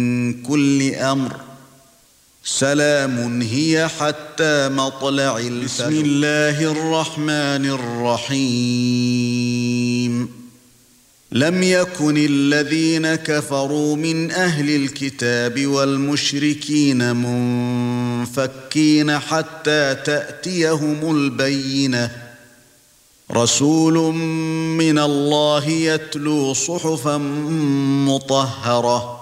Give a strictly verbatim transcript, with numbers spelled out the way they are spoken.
كل أمر سلام هي حتى مطلع الفجر. بسم الله الرحمن الرحيم. لم يكن الذين كفروا من أهل الكتاب والمشركين منفكين حتى تأتيهم البينة. رسول من الله يتلو صحفا مطهرة